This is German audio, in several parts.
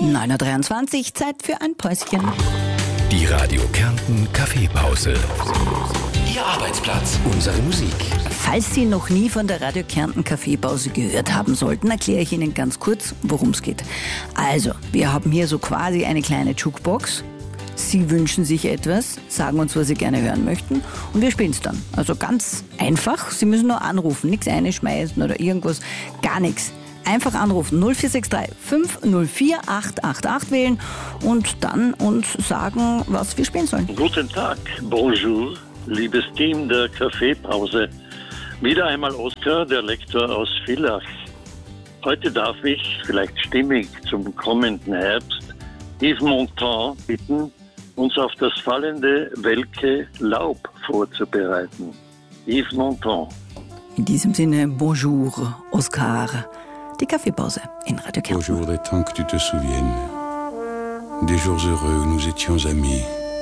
9.23 Uhr, Zeit für ein Päuschen. Die Radio Kärnten Kaffeepause. Ihr Arbeitsplatz, unsere Musik. Falls Sie noch nie von der Radio Kärnten Kaffeepause gehört haben sollten, erkläre ich Ihnen ganz kurz, worum es geht. Also, wir haben hier so quasi eine kleine Jukebox. Sie wünschen sich etwas, sagen uns, was Sie gerne hören möchten und wir spielen es dann. Also ganz einfach, Sie müssen nur anrufen, nichts einschmeißen oder irgendwas, gar nichts. Einfach anrufen, 0463 504 888 wählen und dann uns sagen, was wir spielen sollen. Guten Tag, bonjour, liebes Team der Kaffeepause. Wieder einmal Oskar, der Lektor aus Villach. Heute darf ich, vielleicht stimmig zum kommenden Herbst, Yves Montand bitten, uns auf das fallende welke Laub vorzubereiten. Yves Montand. In diesem Sinne, bonjour, Oskar. Die Kaffeepause in Radio Kärnten. Je voudrais tant que tu te souviennes des jours heureux où nous étions amis.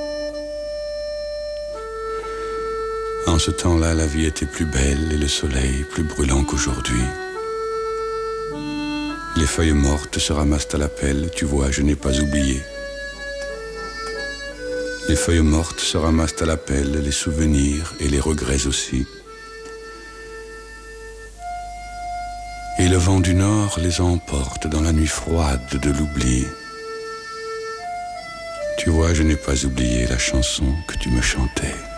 En ce temps-là, la vie était plus belle et le soleil plus brûlant qu'aujourd'hui. Les feuilles mortes se ramassent à la pelle, tu vois, je n'ai pas oublié. Les feuilles mortes se ramassent à la pelle, les souvenirs et les regrets aussi. Et le vent du nord les emporte dans la nuit froide de l'oubli. Tu vois, je n'ai pas oublié la chanson que tu me chantais.